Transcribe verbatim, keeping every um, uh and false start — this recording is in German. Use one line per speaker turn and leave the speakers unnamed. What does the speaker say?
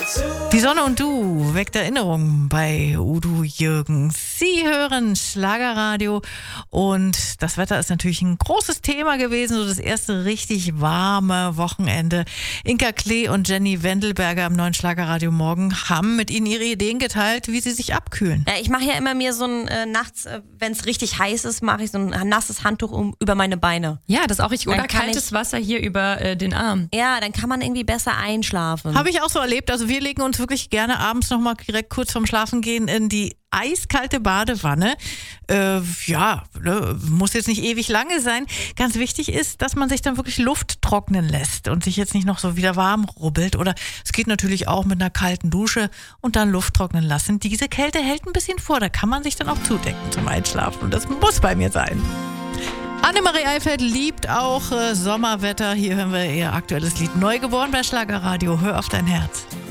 Die Sonne und du weckt Erinnerungen bei Udo Jürgens. Sie hören Schlagerradio und das Wetter ist natürlich ein großes Thema gewesen. So das erste richtig warme Wochenende. Inka Klee und Jenny Wendelberger am neuen Schlagerradio Morgen haben mit Ihnen ihre Ideen geteilt, wie sie sich abkühlen.
Ja, ich mache ja immer mir so ein äh, nachts, äh, wenn es richtig heiß ist, mache ich so ein nasses Handtuch um, über meine Beine.
Ja, das ist auch richtig. Oder
Dann kann
kaltes
ich-
Wasser hier über äh, den Arm.
Ja, dann kann man irgendwie besser einschlafen.
Habe ich auch so erlebt. Also wir legen uns wirklich gerne abends nochmal direkt kurz vorm Schlafengehen in die eiskalte Badewanne. Äh, ja, ne, muss jetzt nicht ewig lange sein. Ganz wichtig ist, dass man sich dann wirklich Luft trocknen lässt und sich jetzt nicht noch so wieder warm rubbelt. Oder es geht natürlich auch mit einer kalten Dusche und dann Luft trocknen lassen. Diese Kälte hält ein bisschen vor. Da kann man sich dann auch zudecken zum Einschlafen. Und das muss bei mir sein. Annemarie Eifeld liebt auch äh, Sommerwetter. Hier hören wir ihr aktuelles Lied Neugeboren bei Schlagerradio. Hör auf dein Herz.